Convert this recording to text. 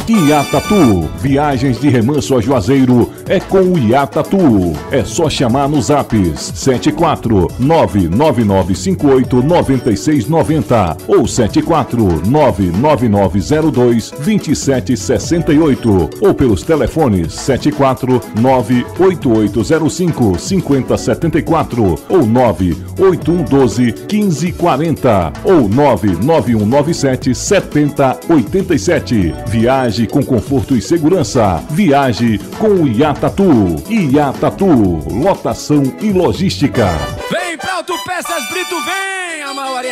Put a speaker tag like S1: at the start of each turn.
S1: Iatatu, viagens de remanso a Juazeiro é com o Iatatu. É só chamar nos zaps 74999589690 ou 74999022768 ou pelos telefones 74988055074 ou 981121540 ou 991977087. Viaje com conforto e segurança. Viaje com o Iatatu. Iatatu, lotação e logística.
S2: Vem pra Autopeças Brito, vem, Amaury.